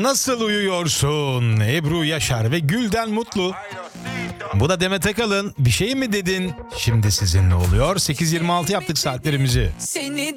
Nasıl uyuyorsun? Ebru Yaşar ve Gülden Mutlu. Bu da Demet Akalın. Bir şey mi dedin? Şimdi sizinle oluyor. 8.26 yaptık saatlerimizi. Seni